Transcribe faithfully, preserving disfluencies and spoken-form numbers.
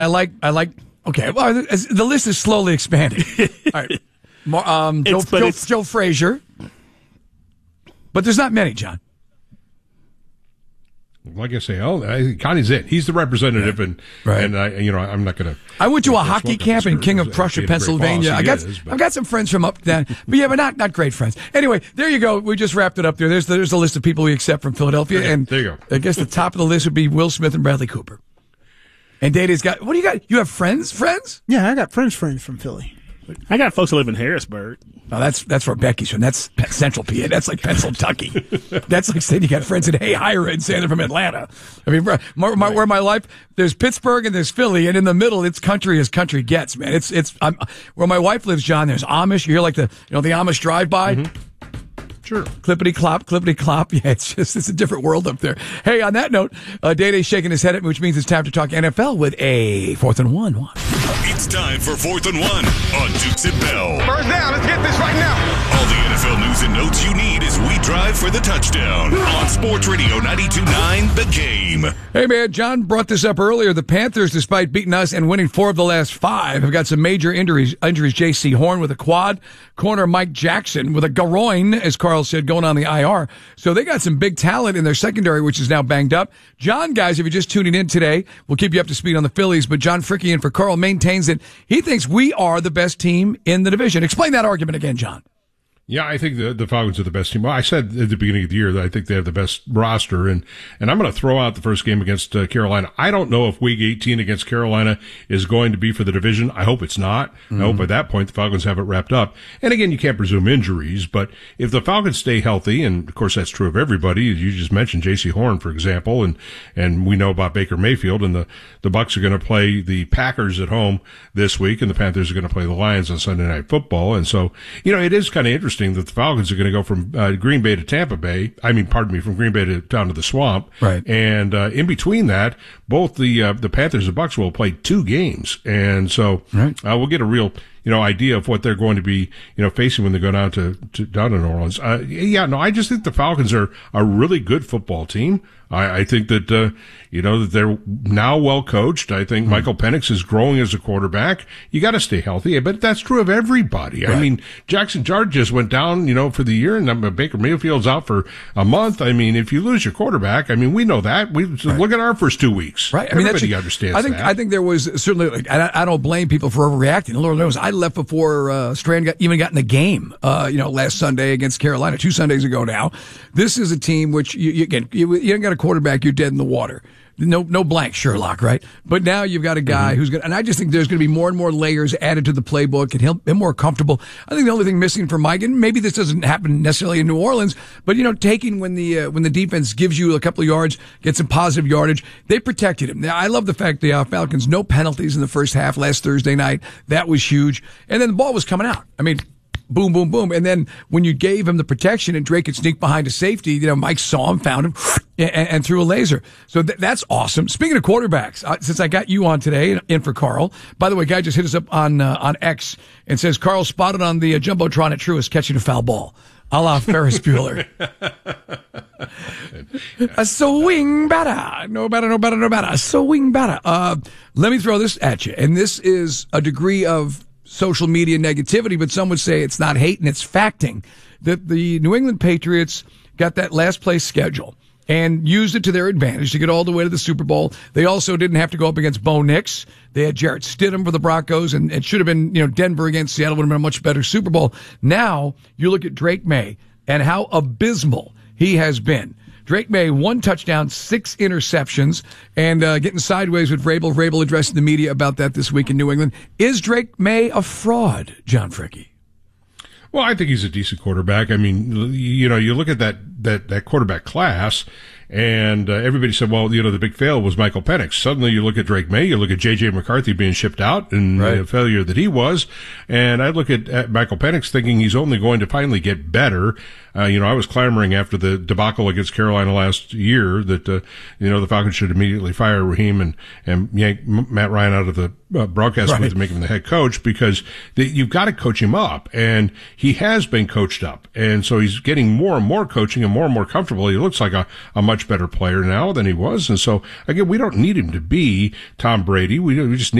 I like, I like, okay, well, the list is slowly expanding. All right. Um, Joe, Joe, Joe Frazier. But there's not many, John. Like I say, oh, I, Connie's it. He's the representative, yeah. and right. and I, you know, I'm not going to. I went to a hockey camp in King of Prussia, Pennsylvania. I got is, I've got some friends from up there, but yeah, but not not great friends. Anyway, there you go. We just wrapped it up there. There's there's a list of people we accept from Philadelphia, okay, and there you go. I guess the top of the list would be Will Smith and Bradley Cooper. And Day-Day's got. What do you got? You have friends? Friends? Yeah, I got friends friends from Philly. I got folks who live in Harrisburg. Oh, that's that's where Becky's from. That's Central P A. That's like Pennsylvania. That's like saying you got friends in Hay Hira and saying they're from Atlanta. I mean, my, my, where my life, there's Pittsburgh and there's Philly, and in the middle, it's country as country gets, man. It's it's I'm, where my wife lives, John. There's Amish. You hear like the you know the Amish drive by. Mm-hmm. Sure. Clippity clop, clippity clop. Yeah, it's just, it's a different world up there. Hey, on that note, uh, Day-Day's shaking his head at me, which means it's time to talk N F L with a fourth and one. one. It's time for fourth and one on Dukes and Bell. First down, let's get this right now. All the N F L news and notes you need as we drive for the touchdown on Sports Radio ninety-two point nine The Game. Hey, man, John brought this up earlier. The Panthers, despite beating us and winning four of the last five, have got some major injuries. Injuries, J C Horn with a quad, corner Mike Jackson with a groin, as Carl said, going on the I R. So they got some big talent in their secondary, which is now banged up. John, guys, if you're just tuning in today, we'll keep you up to speed on the Phillies, but John Fricke in for Carl maintains that he thinks we are the best team in the division. Explain that argument again, John. Yeah, I think the the Falcons are the best team. Well, I said at the beginning of the year that I think they have the best roster, and and I'm going to throw out the first game against uh, Carolina. I don't know if Week eighteen against Carolina is going to be for the division. I hope it's not. Mm-hmm. I hope by that point the Falcons have it wrapped up. And again, you can't presume injuries, but if the Falcons stay healthy, and of course that's true of everybody, you just mentioned J C Horn, for example, and and we know about Baker Mayfield, and the the Bucs are going to play the Packers at home this week, and the Panthers are going to play the Lions on Sunday Night Football, and so you know it is kind of interesting that the Falcons are going to go from uh, Green Bay to Tampa Bay. I mean, pardon me, from Green Bay to down to the Swamp. Right. And uh, in between that, both the uh, the Panthers and Bucs will play two games, and so right. uh, we'll get a real you know idea of what they're going to be you know facing when they go down to, to down to New Orleans. Uh, yeah, no, I just think the Falcons are a really good football team. I, I think that, uh, you know, that they're now well coached. I think mm-hmm. Michael Penix is growing as a quarterback. You got to stay healthy, but that's true of everybody. Right. I mean, Jackson Jard just went down, you know, for the year, and um, Baker Mayfield's out for a month. I mean, if you lose your quarterback, I mean, we know that. We right. look at our first two weeks. Right. I mean, Everybody that's, understands I think, that. I think there was certainly, like, I, I don't blame people for overreacting. Lord knows, I left before uh, Strand got, even got in the game, uh, you know, last Sunday against Carolina, two Sundays ago now. This is a team which, you, you, again, you, you ain't got a quarterback, you're dead in the water. No, no blank Sherlock, right? But now you've got a guy mm-hmm. who's going to, and I just think there's going to be more and more layers added to the playbook, and he'll be more comfortable. I think the only thing missing for Mike, and maybe this doesn't happen necessarily in New Orleans, but you know, taking when the, uh, when the defense gives you a couple of yards, get some positive yardage, they protected him. Now, I love the fact the uh, Falcons, no penalties in the first half last Thursday night. That was huge. And then the ball was coming out. I mean, boom, boom, boom. And then when you gave him the protection and Drake could sneak behind a safety, you know, Mike saw him, found him, and, and threw a laser. So th- that's awesome. Speaking of quarterbacks, uh, since I got you on today, in for Carl, by the way, guy just hit us up on, uh, on X and says, Carl spotted on the uh, Jumbotron at Truist catching a foul ball. A la Ferris Bueller. A swing batter. No batter, no batter, no batter. A swing batter. Uh, let me throw this at you. And this is a degree of social media negativity, but some would say it's not hate and it's facting. That the New England Patriots got that last place schedule and used it to their advantage to get all the way to the Super Bowl. They also didn't have to go up against Bo Nix. They had Jarrett Stidham for the Broncos, and it should have been, you know, Denver against Seattle would have been a much better Super Bowl. Now, you look at Drake May and how abysmal he has been. Drake May, one touchdown, six interceptions, and uh, getting sideways with Vrabel. Vrabel addressing the media about that this week in New England. Is Drake May a fraud, John Fricke? Well, I think he's a decent quarterback. I mean, you know, you look at that that, that quarterback class, and uh, everybody said, well, you know, the big fail was Michael Penix. Suddenly you look at Drake May, you look at J J. McCarthy being shipped out, and right. the failure that he was, and I look at, at Michael Penix thinking he's only going to finally get better. Uh, you know, I was clamoring after the debacle against Carolina last year that, uh, you know, the Falcons should immediately fire Raheem and, and yank Matt Ryan out of the uh, broadcast right. booth and make him the head coach, because the, you've got to coach him up, and he has been coached up. And so he's getting more and more coaching, and more and more comfortable. He looks like a, a much better player now than he was. And so, again, we don't need him to be Tom Brady. We, we just need